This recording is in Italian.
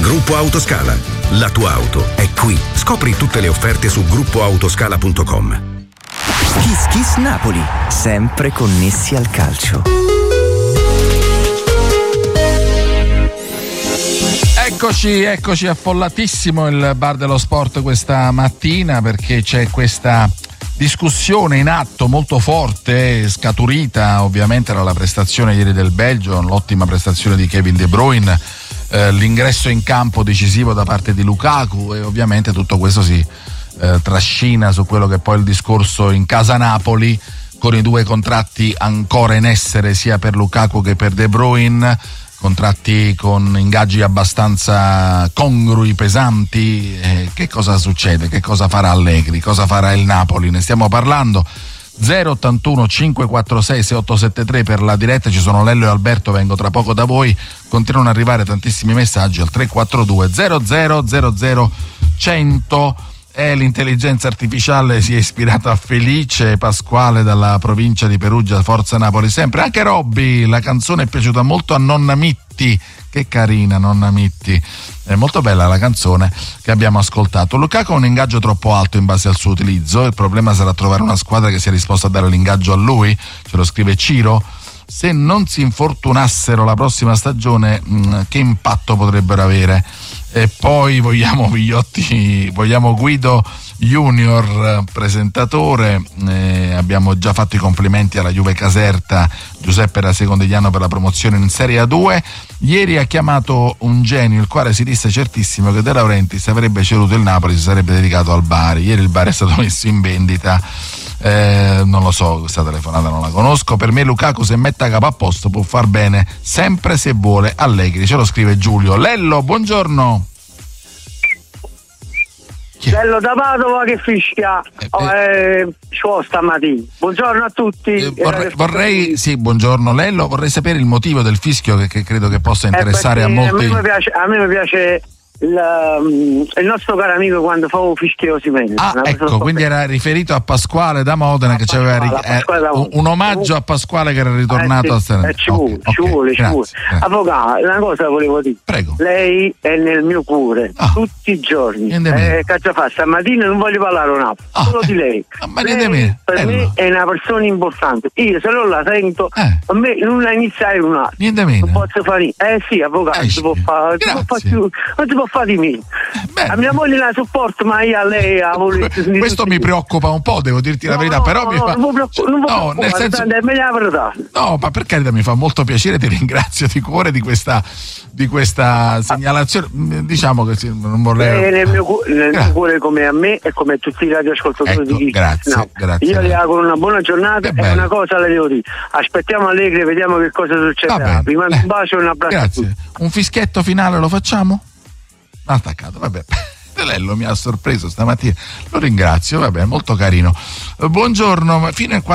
Gruppo Autoscala. La tua auto è qui. Scopri tutte le offerte su gruppoautoscala.com. Kiss Kiss Napoli, sempre connessi al calcio. Eccoci, affollatissimo il bar dello sport questa mattina, perché c'è questa discussione in atto molto forte, scaturita ovviamente dalla prestazione ieri del Belgio, l'ottima prestazione di Kevin De Bruyne, l'ingresso in campo decisivo da parte di Lukaku, e ovviamente tutto questo si trascina su quello che è poi il discorso in casa Napoli, con i due contratti ancora in essere sia per Lukaku che per De Bruyne, contratti con ingaggi abbastanza congrui, pesanti. Che cosa succede? Che cosa farà Allegri? Cosa farà il Napoli? Ne stiamo parlando. 081 546 6873 per la diretta, ci sono Lello e Alberto, vengo tra poco da voi. Continuano ad arrivare tantissimi messaggi al 342 00 100. L'intelligenza artificiale si è ispirata a Felice Pasquale dalla provincia di Perugia, Forza Napoli sempre. Anche Robby, la canzone è piaciuta molto a Nonna Mitti, che carina Nonna Mitti, è molto bella la canzone che abbiamo ascoltato. Lukaku ha un ingaggio troppo alto in base al suo utilizzo, il problema sarà trovare una squadra che sia disposta a dare l'ingaggio a lui, ce lo scrive Ciro. Se non si infortunassero la prossima stagione, che impatto potrebbero avere? E poi vogliamo Guido Junior, presentatore, abbiamo già fatto i complimenti alla Juve Caserta, Giuseppe Rasecondigliano per la promozione in Serie A2. Ieri ha chiamato un genio, il quale si disse certissimo che De Laurentiis avrebbe ceduto il Napoli, si sarebbe dedicato al Bari. Ieri il Bari è stato messo in vendita, non lo so, questa telefonata non la conosco. Per me Lukaku, se mette a capo a posto, può far bene sempre se vuole Allegri, ce lo scrive Giulio. Lello, buongiorno. Bello da Padova che fischia stamattina. Buongiorno a tutti. Buongiorno Lello, vorrei sapere il motivo del fischio che credo che possa interessare a molti. A me piace il nostro caro amico quando fa un fischio Osimhen. Ecco, quindi era riferito a Pasquale da Modena, che c'aveva un omaggio a Pasquale che era ritornato a Stella. Ci vuole. Avvocato, una cosa volevo dire. Prego. Lei è nel mio cuore tutti i giorni. Cazzo fa, stamattina non voglio parlare un altro, solo di lei. Lei per me è una persona importante. Io se non la sento, a me non la iniziare un altro. Niente meno. Non posso fare. Sì, avvocato, non si può fare di me. A mia moglie la sopporto, ma io a lei questo mi preoccupa un po', devo dirti la verità, però nel senso, è meglio la verità. No, ma per carità, mi fa molto piacere, ti ringrazio di cuore di questa segnalazione. Diciamo che non vorrei nel mio cuore, come a me e come a tutti i radioascoltatori di grazie. Io le auguro una buona giornata e una cosa le devo dire: aspettiamo Allegri, vediamo che cosa succederà. Vi mando un bacio e un abbraccio. Grazie. Un fischietto finale lo facciamo? Attaccato, vabbè. Lello mi ha sorpreso stamattina, lo ringrazio, vabbè, molto carino. Buongiorno, fino a